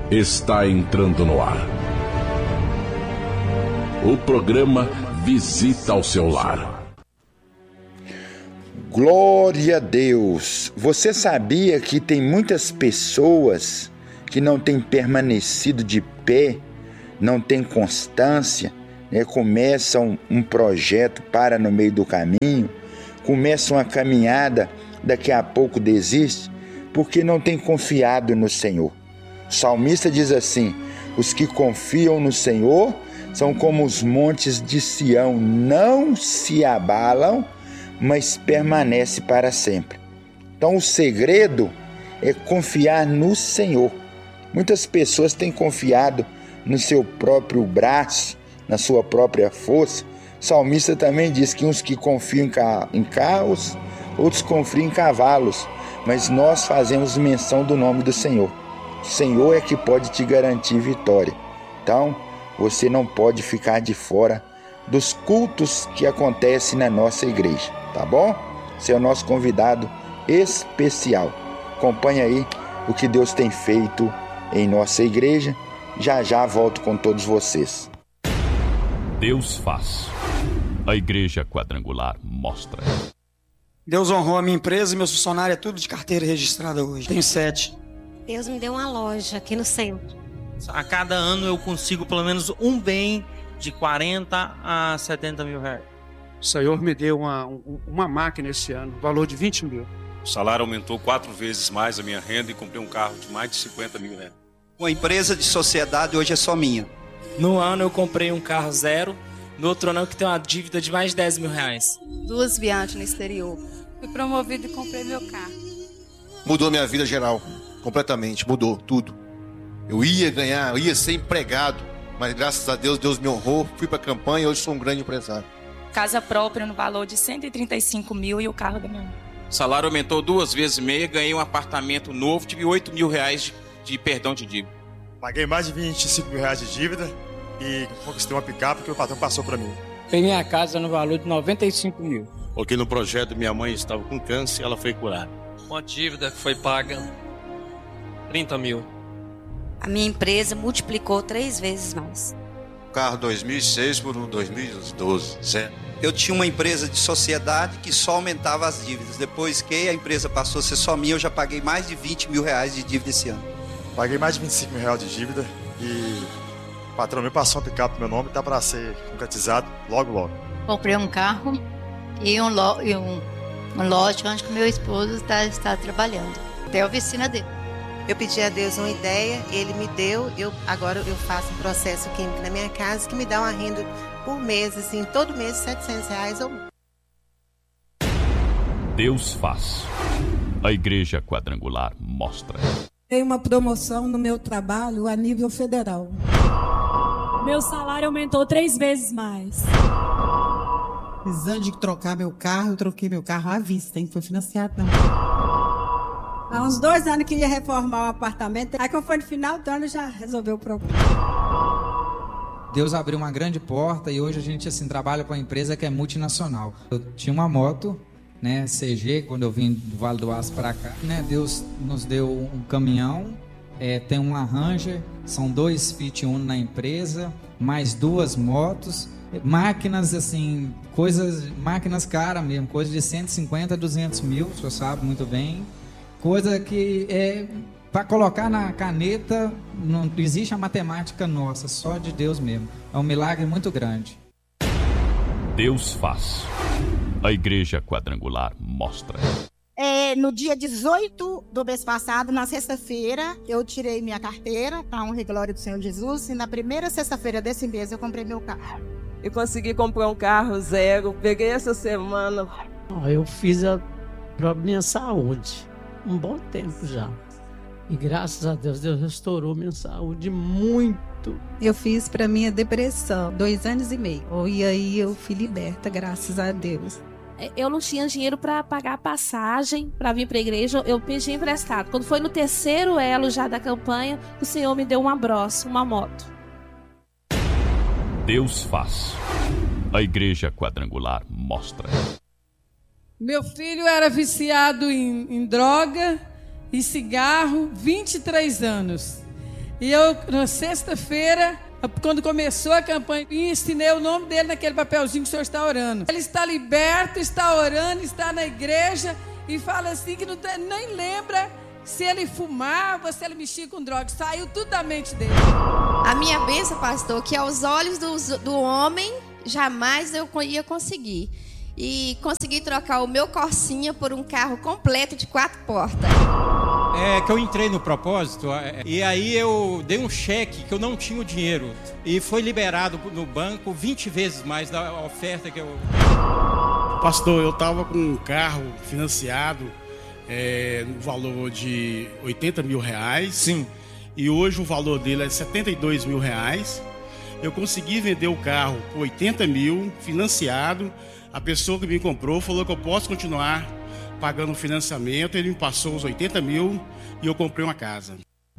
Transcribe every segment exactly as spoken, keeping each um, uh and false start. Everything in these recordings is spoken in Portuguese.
está entrando no ar. O programa Visita ao Seu Lar. Glória a Deus! Você sabia que tem muitas pessoas que não têm permanecido de pé, não têm constância, né? Começam um projeto, para no meio do caminho, começam a caminhada, daqui a pouco desiste, porque não tem confiado no Senhor. O salmista diz assim: os que confiam no Senhor são como os montes de Sião, não se abalam, mas permanece para sempre. Então o segredo é confiar no Senhor. Muitas pessoas têm confiado no seu próprio braço, na sua própria força. O salmista também diz que uns que confiam em carros, outros confiam em cavalos, mas nós fazemos menção do nome do Senhor. O Senhor é que pode te garantir vitória. Então, você não pode ficar de fora dos cultos que acontecem na nossa igreja, tá bom? Você é o nosso convidado especial. Acompanhe aí o que Deus tem feito em nossa igreja. Já já volto com todos vocês. Deus faz. A Igreja Quadrangular mostra. Deus honrou a minha empresa e meus funcionários é tudo de carteira registrada hoje. Tenho sete. Deus me deu uma loja aqui no centro. A cada ano eu consigo pelo menos um bem de quarenta a setenta mil reais. O Senhor me deu uma, uma máquina esse ano, valor de vinte mil. O salário aumentou quatro vezes mais a minha renda e comprei um carro de mais de cinquenta mil reais. Uma empresa de sociedade hoje é só minha. No ano eu comprei um carro zero, no outro ano eu que tenho uma dívida de mais de dez mil reais. Duas viagens no exterior. Fui promovido e comprei meu carro. Mudou minha vida geral, completamente, mudou tudo. Eu ia ganhar, eu ia ser empregado, mas graças a Deus, Deus me honrou, fui para a campanha e hoje sou um grande empresário. Casa própria no valor de cento e trinta e cinco mil e o carro da minha mãe. O salário aumentou duas vezes e meia, ganhei um apartamento novo, tive oito mil reais de, de perdão de dívida. Paguei mais de vinte e cinco mil reais de dívida e conquistei uma picape que o patrão passou para mim. Peguei a casa no valor de noventa e cinco mil. Porque no projeto minha mãe estava com câncer e ela foi curada. Uma dívida que foi paga trinta mil. A minha empresa multiplicou três vezes mais. Carro dois mil e seis por um dois mil e doze, zero. Eu tinha uma empresa de sociedade que só aumentava as dívidas. Depois que a empresa passou a ser só minha, eu já paguei mais de vinte mil reais de dívida esse ano. Paguei mais de vinte e cinco mil reais de dívida e o patrão me passou uma picape no meu nome e tá para ser concretizado logo, logo. Comprei um carro e um, lo, e um, um lote onde o meu esposo está, está trabalhando. Até a oficina dele. Eu pedi a Deus uma ideia, Ele me deu, eu, agora eu faço um processo químico na minha casa que me dá uma renda por mês, assim, todo mês setecentos reais ou mais. Deus faz. A Igreja Quadrangular mostra. Tem uma promoção no meu trabalho a nível federal. Meu salário aumentou três vezes mais. Precisando de trocar meu carro, eu troquei meu carro à vista, hein? Foi financiado, não. Há uns dois anos que ia reformar o apartamento, aí quando foi no final do ano já resolveu o problema. Deus abriu uma grande porta e hoje a gente assim trabalha para uma empresa que é multinacional. Eu tinha uma moto, né, C G, quando eu vim do Vale do Aço para cá, né, Deus nos deu um caminhão, é, tem um Ranger, são dois Fit Uno na empresa, mais duas motos, máquinas assim, coisas, máquinas caras mesmo, coisa de cento e cinquenta, duzentos mil, o senhor sabe muito bem. Coisa que é para colocar na caneta, não existe a matemática nossa, só de Deus mesmo. É um milagre muito grande. Deus faz. A Igreja Quadrangular mostra. É, no dia dezoito do mês passado, na sexta-feira, eu tirei minha carteira, para a honra e glória do Senhor Jesus, e na primeira sexta-feira desse mês eu comprei meu carro. Eu consegui comprar um carro zero, peguei essa semana. Eu fiz a própria minha saúde. Um bom tempo já. E graças a Deus, Deus restaurou minha saúde muito. Eu fiz para minha depressão, dois anos e meio. E aí eu fui liberta, graças a Deus. Eu não tinha dinheiro para pagar a passagem para vir para a igreja, eu pedi emprestado. Quando foi no terceiro elo já da campanha, o Senhor me deu uma brossa, uma moto. Deus faz. A Igreja Quadrangular mostra. Meu filho era viciado em, em droga e cigarro, vinte e três anos. E eu, na sexta-feira, quando começou a campanha, ensinei o nome dele naquele papelzinho que o senhor está orando. Ele está liberto, está orando, está na igreja e fala assim que não tem, nem lembra se ele fumava, se ele mexia com drogas. Saiu tudo da mente dele. A minha bênção, pastor, que aos olhos do, do homem, jamais eu ia conseguir. E consegui trocar o meu Corsinha por um carro completo de quatro portas. É que eu entrei no propósito e aí eu dei um cheque que eu não tinha o dinheiro. E foi liberado no banco vinte vezes mais da oferta que eu... Pastor, eu estava com um carro financiado é, no valor de oitenta mil reais. Sim. E hoje o valor dele é setenta e dois mil reais. Eu consegui vender o carro por oitenta mil, financiado. A pessoa que me comprou falou que eu posso continuar pagando o financiamento. Ele me passou os oitenta mil e eu comprei uma casa.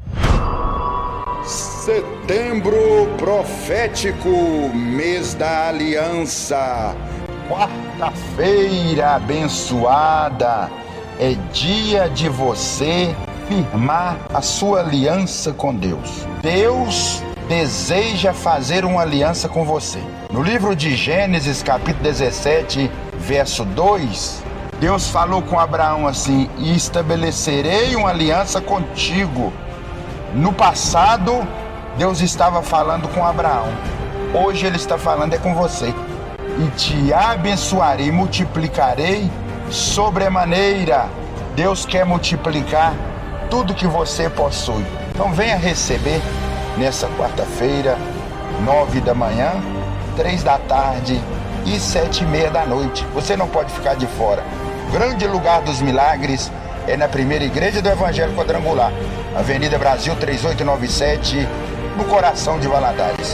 Setembro profético, mês da aliança. Quarta-feira abençoada. É dia de você firmar a sua aliança com Deus. Deus deseja fazer uma aliança com você. No livro de Gênesis, capítulo dezessete, verso dois, Deus falou com Abraão assim: e estabelecerei uma aliança contigo. No passado, Deus estava falando com Abraão. Hoje Ele está falando é com você. E te abençoarei, multiplicarei sobremaneira. Deus quer multiplicar tudo que você possui. Então venha receber nessa quarta-feira, nove da manhã, três da tarde e sete e meia da noite. Você não pode ficar de fora. O grande lugar dos milagres é na primeira igreja do Evangelho Quadrangular, Avenida Brasil três oito nove sete, no coração de Valadares.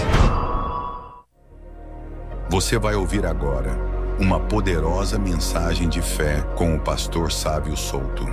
Você vai ouvir agora uma poderosa mensagem de fé com o pastor Sávio Souto.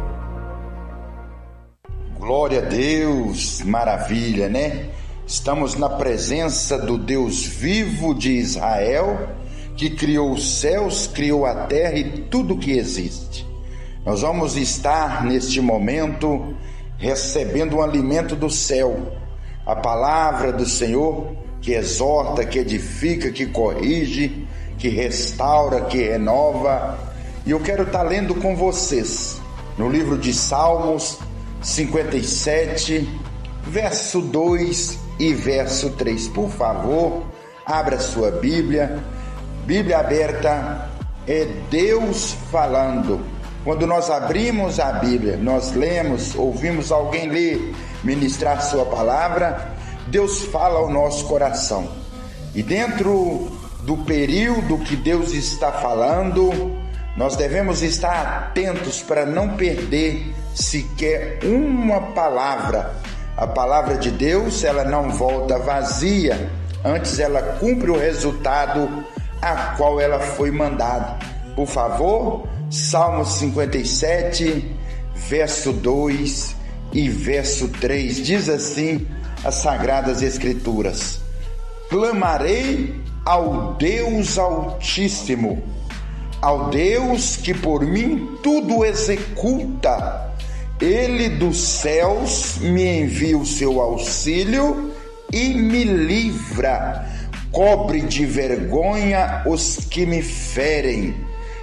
Glória a Deus, maravilha, né? Estamos na presença do Deus vivo de Israel, que criou os céus, criou a terra e tudo que existe. Nós vamos estar neste momento recebendo um alimento do céu, a palavra do Senhor, que exorta, que edifica, que corrige, que restaura, que renova. E eu quero estar lendo com vocês no livro de Salmos cinquenta e sete, verso dois e verso três. Por favor, abra sua Bíblia. Bíblia aberta é Deus falando. Quando nós abrimos a Bíblia, nós lemos, ouvimos alguém ler, ministrar sua palavra, Deus fala ao nosso coração. E dentro do período que Deus está falando, nós devemos estar atentos para não perder sequer uma palavra. A palavra de Deus, ela não volta vazia, antes ela cumpre o resultado a qual ela foi mandada. Por favor, Salmo cinquenta e sete, verso dois e verso três, diz assim as Sagradas Escrituras: clamarei ao Deus Altíssimo, ao Deus que por mim tudo executa. Ele dos céus me envia o seu auxílio e me livra. Cobre de vergonha os que me ferem.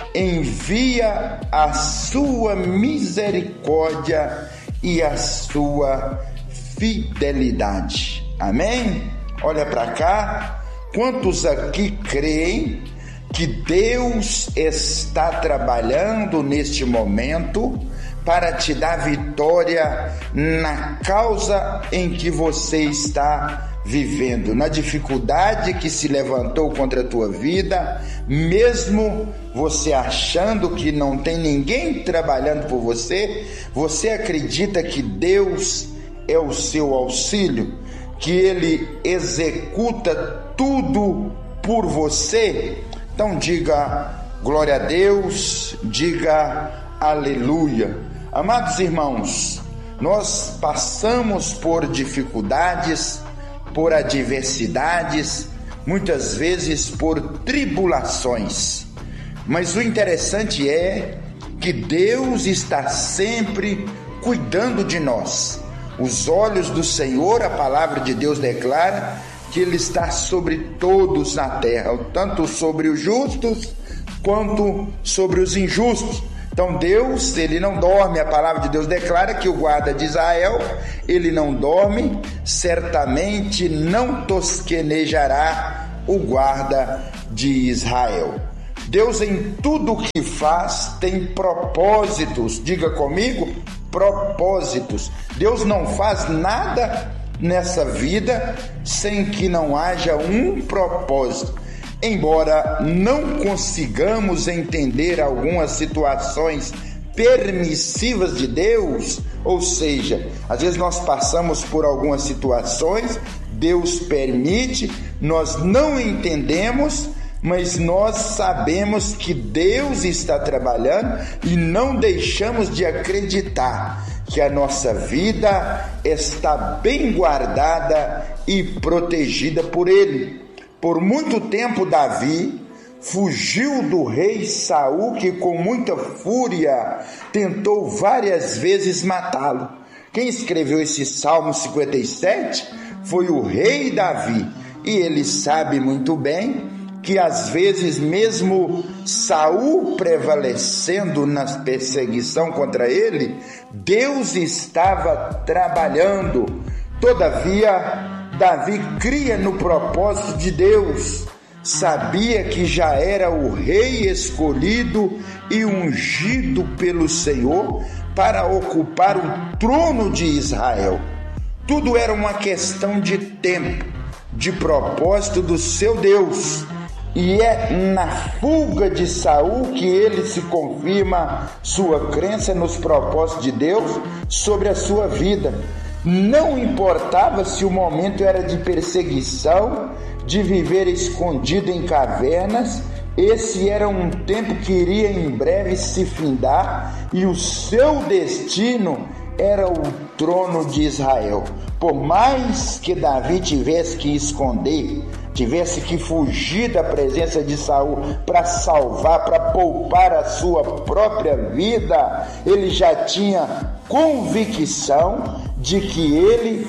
Envia a sua misericórdia e a sua fidelidade. Amém? Olha para cá. Quantos aqui creem que Deus está trabalhando neste momento para te dar vitória na causa em que você está vivendo, na dificuldade que se levantou contra a tua vida, mesmo você achando que não tem ninguém trabalhando por você, você acredita que Deus é o seu auxílio, que Ele executa tudo por você? Então diga glória a Deus, diga aleluia. Amados irmãos, nós passamos por dificuldades, por adversidades, muitas vezes por tribulações. Mas o interessante é que Deus está sempre cuidando de nós. Os olhos do Senhor, a palavra de Deus declara que Ele está sobre todos na terra, tanto sobre os justos quanto sobre os injustos. Então Deus, Ele não dorme, a palavra de Deus declara que o guarda de Israel, ele não dorme, certamente não tosquenejará o guarda de Israel. Deus em tudo que faz tem propósitos, diga comigo, propósitos. Deus não faz nada nessa vida sem que não haja um propósito. Embora não consigamos entender algumas situações permissivas de Deus, ou seja, às vezes nós passamos por algumas situações, Deus permite, nós não entendemos, mas nós sabemos que Deus está trabalhando e não deixamos de acreditar que a nossa vida está bem guardada e protegida por Ele. Por muito tempo Davi fugiu do rei Saul, que com muita fúria tentou várias vezes matá-lo. Quem escreveu esse Salmo cinquenta e sete foi o rei Davi, e ele sabe muito bem que às vezes mesmo Saul prevalecendo na perseguição contra ele, Deus estava trabalhando. Todavia, Davi cria no propósito de Deus, sabia que já era o rei escolhido e ungido pelo Senhor para ocupar o trono de Israel. Tudo era uma questão de tempo, de propósito do seu Deus. E é na fuga de Saul que ele se confirma sua crença nos propósitos de Deus sobre a sua vida. Não importava se o momento era de perseguição, de viver escondido em cavernas, esse era um tempo que iria em breve se findar e o seu destino era o trono de Israel. Por mais que Davi tivesse que esconder, tivesse que fugir da presença de Saul para salvar, para poupar a sua própria vida, ele já tinha convicção de que ele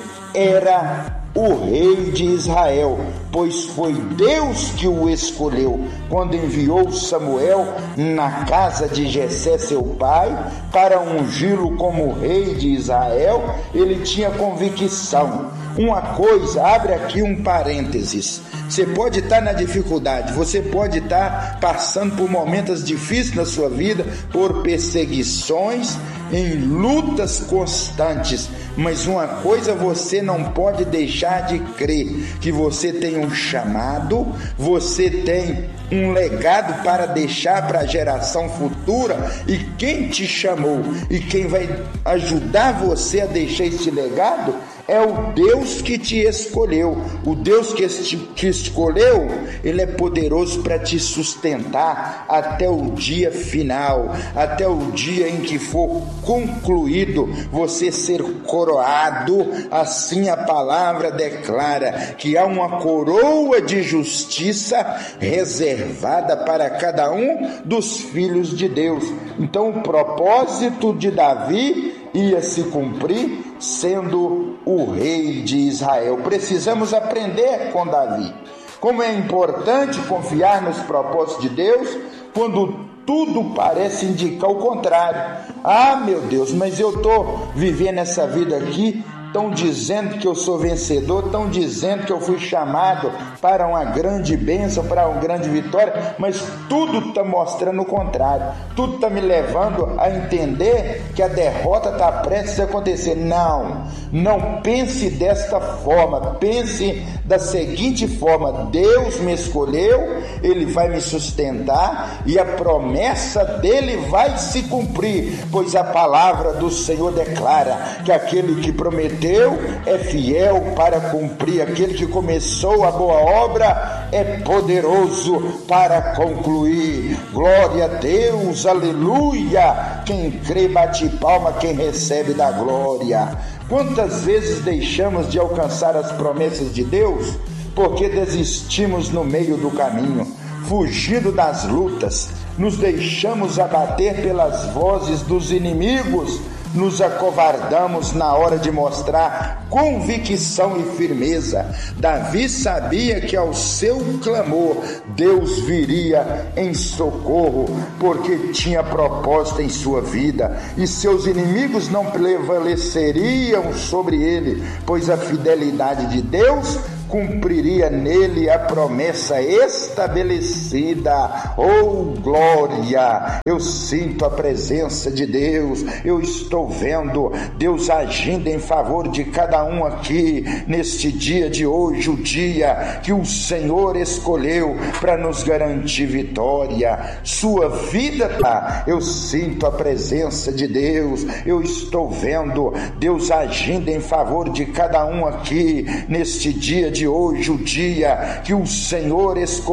era o rei de Israel, pois foi Deus que o escolheu quando enviou Samuel na casa de Jessé, seu pai, para ungí-lo como rei de Israel. Ele tinha convicção. Uma coisa, abre aqui um parênteses, você pode estar na dificuldade, você pode estar passando por momentos difíceis na sua vida, por perseguições, em lutas constantes, mas uma coisa você não pode deixar de crer, que você tem um chamado, você tem um legado para deixar para a geração futura, e quem te chamou e quem vai ajudar você a deixar esse legado é o Deus que te escolheu. O Deus que te escolheu, Ele é poderoso para te sustentar até o dia final, até o dia em que for concluído você ser coroado. Assim a palavra declara que há uma coroa de justiça reservada para cada um dos filhos de Deus. Então o propósito de Davi ia se cumprir sendo o rei de Israel. Precisamos aprender com Davi como é importante confiar nos propósitos de Deus quando tudo parece indicar o contrário. Ah, meu Deus, mas eu estou vivendo essa vida aqui, estão dizendo que eu sou vencedor, estão dizendo que eu fui chamado para uma grande bênção, para uma grande vitória, mas tudo está mostrando o contrário, tudo está me levando a entender que a derrota está prestes a acontecer. Não, não pense desta forma, pense da seguinte forma: Deus me escolheu, Ele vai me sustentar e a promessa dele vai se cumprir, pois a palavra do Senhor declara que aquele que prometeu é fiel para cumprir, aquele que começou a boa obra é poderoso para concluir. Glória a Deus, aleluia. Quem crê bate palma, quem recebe da glória. Quantas vezes deixamos de alcançar as promessas de Deus porque desistimos no meio do caminho, fugindo das lutas, nos deixamos abater pelas vozes dos inimigos, nos acovardamos na hora de mostrar convicção e firmeza. Davi sabia que ao seu clamor Deus viria em socorro, porque tinha propósito em sua vida, e seus inimigos não prevaleceriam sobre ele, pois a fidelidade de Deus cumpriria nele a promessa estabelecida. Oh, glória! Eu sinto a presença de Deus, eu estou vendo Deus agindo em favor de cada um aqui, neste dia de hoje, o dia que o Senhor escolheu para nos garantir vitória. Sua vida, tá? Eu sinto a presença de Deus, eu estou vendo Deus agindo em favor de cada um aqui, neste dia de hoje, o dia que o Senhor escolheu